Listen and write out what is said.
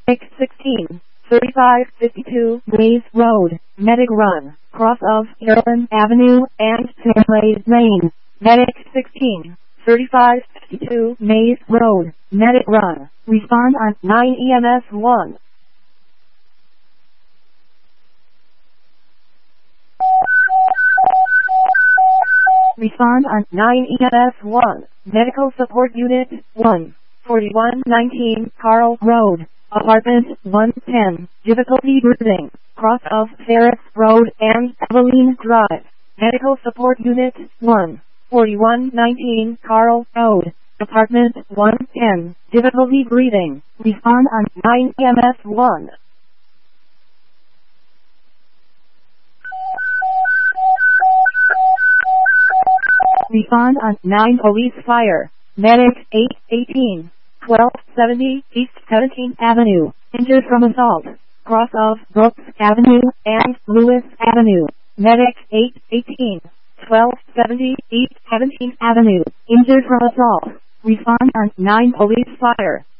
16, 3552 Maze Road, Medic Run, cross of Carolyn Avenue and Fairways Lane. Medic 16, 3552 Maze Road, Medic Run. Respond on 9 EMS 1. Respond on 9 EMS 1. Medical Support Unit 1. 4119 Carl Road, Apartment 110. Difficulty breathing, cross of Ferris Road and Eveline Drive. Medical Support Unit 1. 4119 Carl Road, Apartment 110. Difficulty breathing. Respond on 9 EMS 1. Respond on 9 Police Fire. Medic 818, 1270 East 17th Avenue. Injured from assault. Cross of Brooks Avenue and Lewis Avenue. Medic 818, 1270 East 17th Avenue. Injured from assault. Respond on 9 Police Fire.